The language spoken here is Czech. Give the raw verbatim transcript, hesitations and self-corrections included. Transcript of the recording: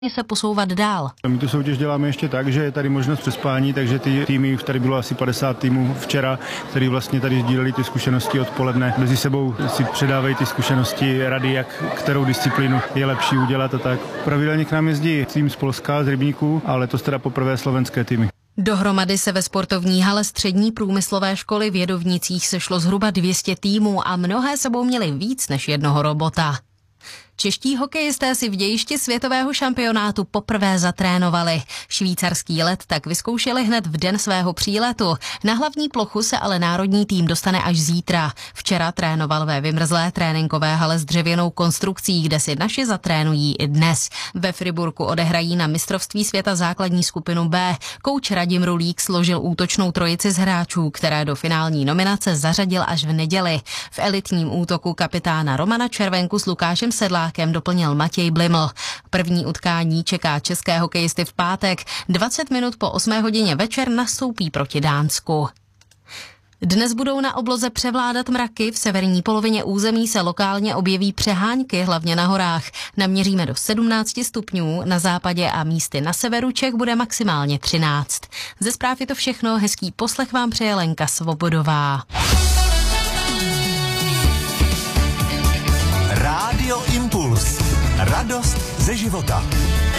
se posouvat dál. My tu soutěž děláme ještě tak, že je tady možnost přespání, takže ty týmy, tady bylo asi padesát týmů včera, který vlastně tady sdíleli ty zkušenosti odpoledne. Mezi sebou si předávají ty zkušenosti, rady, jak kterou disciplínu je lepší udělat a tak. Pravidelně k nám jezdí tým z Polska, z Rybníků, ale to teda poprvé slovenské týmy. Dohromady se ve sportovní hale střední průmyslové školy v Jedovnicích sešlo zhruba dvě stě týmů a mnohé sebou měli víc než jednoho robota. Čeští hokejisté si v dějišti světového šampionátu poprvé zatrénovali. Švýcarský let tak vyzkoušeli hned v den svého příletu. Na hlavní plochu se ale národní tým dostane až zítra. Včera trénoval ve vymrzlé tréninkové hale s dřevěnou konstrukcí, kde si naši zatrénují i dnes. Ve Friburku odehrají na mistrovství světa základní skupinu B. Kouč Radim Rulík složil útočnou trojici z hráčů, které do finální nominace zařadil až v neděli. V elitním útoku kapitána Romana Červenku s Lukášem Sedlákem doplnil Matěj Bliml. První utkání čeká české hokejisty v pátek. dvacet minut po osmé hodině večer nastoupí proti Dánsku. Dnes budou na obloze převládat mraky, v severní polovině území se lokálně objeví přehánky, hlavně na horách. Naměříme do sedmnácti stupňů, na západě a místy na severu Čech bude maximálně třináct. Ze zpráv je to všechno, hezký poslech vám přeje Lenka Svobodová. Rádio Impuls. Radost ze života.